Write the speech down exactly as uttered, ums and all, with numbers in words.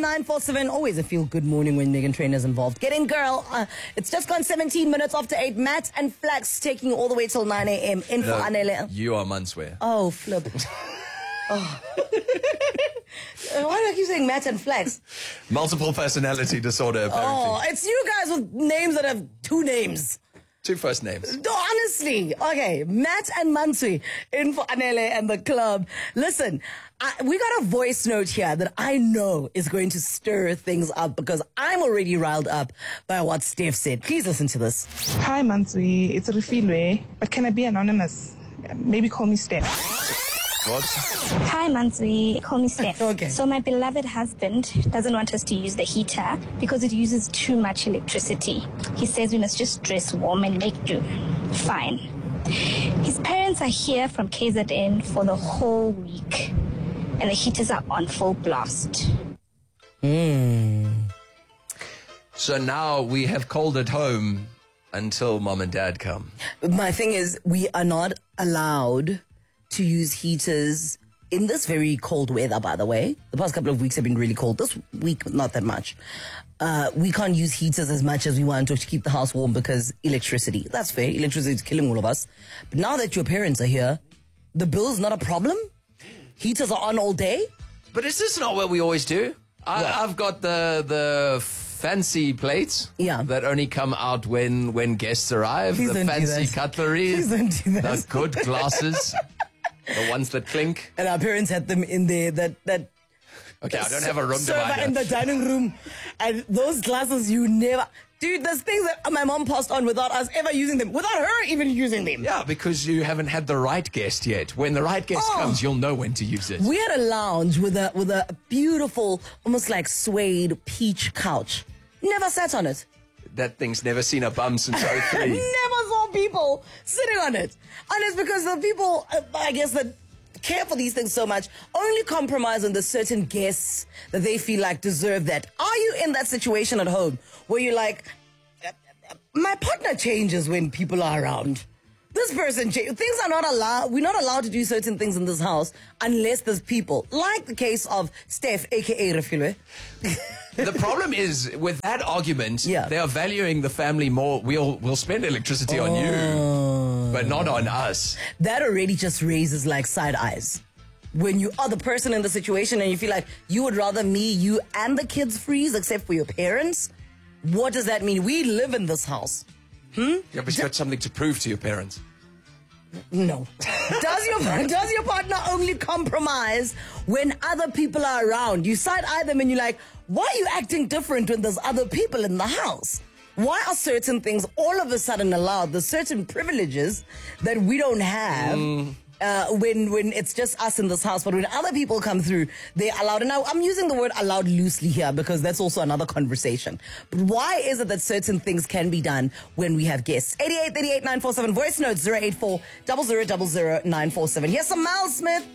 nine four seven. Always a feel-good morning when Meghan Trainor's involved. Get in, girl. Uh, it's just gone seventeen minutes after eight. Matt and Flax taking you all the way till nine a.m. In for No, Anele. you are Manswear. Oh, flip. Oh. Why do I keep saying Matt and Flax? Multiple personality disorder, apparently. Oh, it's you guys with names that have two names. Two first names. No, honestly. Okay, Matt and Mansui in for Anele and the club. Listen, I, we got a voice note here that I know is going to stir things up because I'm already riled up by what Steph said. Please listen to this. Hi, Mansui. It's Refilwe, but can I be anonymous? Maybe call me Steph. What? Hi, Mansui. Call me Steph. Okay. So my beloved husband doesn't want us to use the heater because it uses too much electricity. He says we must just dress warm and make do. Fine. His parents are here from K Z N for the whole week, and the heaters are on full blast. Hmm. So now we have called it home until mom and dad come. My thing is, we are not allowed to use heaters in this very cold weather, by the way. The past couple of weeks have been really cold. This week, not that much. Uh, we can't use heaters as much as we want to keep the house warm because electricity. That's fair. Electricity is killing all of us. But now that your parents are here, the bill's not a problem. Heaters are on all day. But is this not what we always do? I, Yeah. I've got the the fancy plates Yeah. that only come out when, when guests arrive. Please the don't do fancy that. cutlery. Please don't do that. The good glasses. The ones that clink. And our parents had them in there, that, that Okay, I don't have a room server divider. in the dining room. And those glasses you never... Dude, there's things that my mom passed on without us ever using them. Without her even using them. Yeah, because you haven't had the right guest yet. When the right guest Oh. comes, you'll know when to use it. We had a lounge with a with a beautiful, almost like suede peach couch. Never sat on it. That thing's never seen a bum since oh three. Never saw people sitting on it. And it's because the people, uh, I guess, that care for these things so much only compromise on the certain guests that they feel like deserve that. Are you in that situation at home where you're like, my partner changes when people are around? This person changes. Things are not allowed. We're not allowed to do certain things in this house unless there's people. Like the case of Steph, a k a. Refilwe. The problem is, with that argument, Yeah. they are valuing the family more. We'll, we'll spend electricity on Oh. you, but not on us. That already just raises like side eyes. When you are the person in the situation and you feel like you would rather me, you and the kids freeze except for your parents, what does that mean? We live in this house. Yeah, but you've got something to prove to your parents. No. Does your does your partner only compromise when other people are around? You side eye them and you're like, why are you acting different when there's other people in the house? Why are certain things all of a sudden allowed? There's certain privileges that we don't have Mm. uh, when when it's just us in this house. But when other people come through, they're allowed. And now I'm using the word allowed loosely here because that's also another conversation. But why is it that certain things can be done when we have guests? eight eight three eight nine four seven, voice notes zero eight four zero zero zero zero nine four seven. Here's some Miles Smith.